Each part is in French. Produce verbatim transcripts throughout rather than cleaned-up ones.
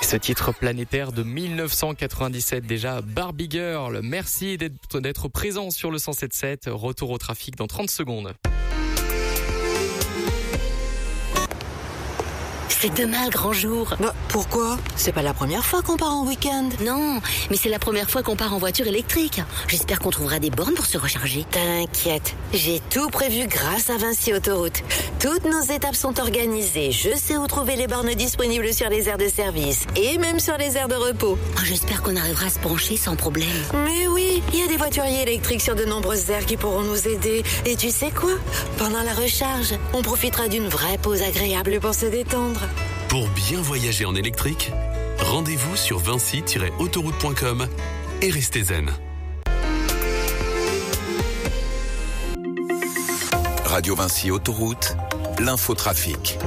Ce titre planétaire de mille neuf cent quatre-vingt-dix-sept déjà, Barbie Girl. Merci d'être, d'être présent sur le cent sept sept. Retour au trafic dans trente secondes. C'est demain le grand jour. Bah, pourquoi ? C'est pas la première fois qu'on part en week-end. Non, mais c'est la première fois qu'on part en voiture électrique. J'espère qu'on trouvera des bornes pour se recharger. T'inquiète, j'ai tout prévu grâce à Vinci Autoroute. Toutes nos étapes sont organisées. Je sais où trouver les bornes disponibles sur les aires de service et même sur les aires de repos. Oh, j'espère qu'on arrivera à se brancher sans problème. Mais oui, il y a des voituriers électriques sur de nombreuses aires qui pourront nous aider. Et tu sais quoi ? Pendant la recharge, on profitera d'une vraie pause agréable pour se détendre. Pour bien voyager en électrique, rendez-vous sur vinci tiret autoroute point com et restez zen. Radio Vinci Autoroute, l'infotrafic.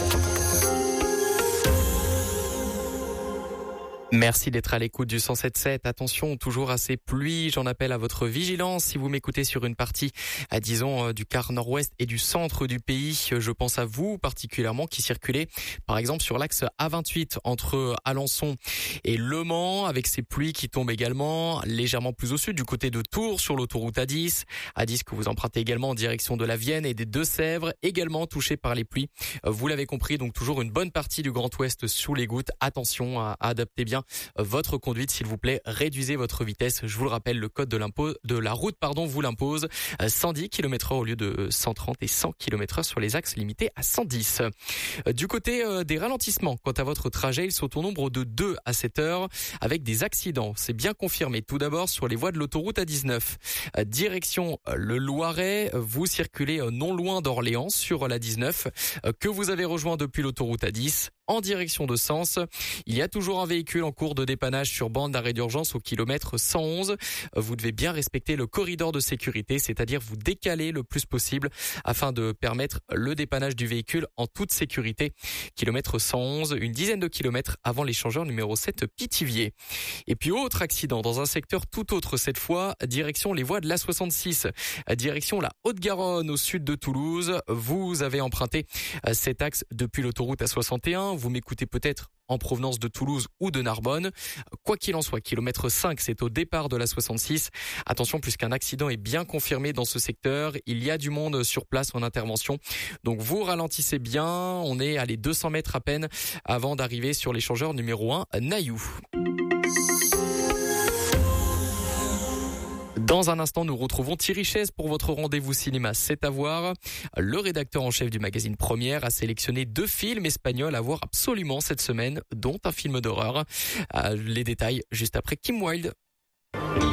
Merci d'être à l'écoute du cent sept sept. Attention, toujours à ces pluies. J'en appelle à votre vigilance. Si vous m'écoutez sur une partie, à, disons, du quart nord-ouest et du centre du pays, je pense à vous particulièrement qui circulez, par exemple, sur l'axe A vingt-huit entre Alençon et Le Mans, avec ces pluies qui tombent également légèrement plus au sud, du côté de Tours, sur l'autoroute A dix. A dix que vous empruntez également en direction de la Vienne et des Deux-Sèvres, également touchées par les pluies. Vous l'avez compris, donc toujours une bonne partie du Grand Ouest sous les gouttes. Attention à, à adapter bien votre conduite, s'il vous plaît. Réduisez votre vitesse. Je vous le rappelle, le code de l'impôt de la route, pardon, vous l'impose. cent dix kilomètres heure au lieu de cent trente et cent kilomètres heure sur les axes limités à cent dix. Du côté des ralentissements, quant à votre trajet, ils sont au nombre de deux à cette heure avec des accidents. C'est bien confirmé. Tout d'abord sur les voies de l'autoroute A dix-neuf. Direction le Loiret, vous circulez non loin d'Orléans sur la dix-neuf que vous avez rejoint depuis l'autoroute A dix. En direction de Sens, il y a toujours un véhicule en cours de dépannage sur bande d'arrêt d'urgence au kilomètre cent onze. Vous devez bien respecter le corridor de sécurité, c'est-à-dire vous décaler le plus possible afin de permettre le dépannage du véhicule en toute sécurité. Kilomètre cent onze, une dizaine de kilomètres avant l'échangeur numéro sept Pithiviers. Et puis autre accident dans un secteur tout autre cette fois, direction les voies de l'A soixante-six, direction la Haute-Garonne au sud de Toulouse. Vous avez emprunté cet axe depuis l'autoroute A soixante et un. Vous m'écoutez peut-être en provenance de Toulouse ou de Narbonne. Quoi qu'il en soit, kilomètre cinq, c'est au départ de la soixante-six. Attention, puisqu'un accident est bien confirmé dans ce secteur, il y a du monde sur place en intervention. Donc vous ralentissez bien, on est à les deux cents mètres à peine avant d'arriver sur l'échangeur numéro un, Nailloux. Dans un instant, nous retrouvons Thierry Chaise pour votre rendez-vous cinéma C'est à voir. Le rédacteur en chef du magazine Première a sélectionné deux films espagnols à voir absolument cette semaine, dont un film d'horreur. Les détails juste après Kim Wilde.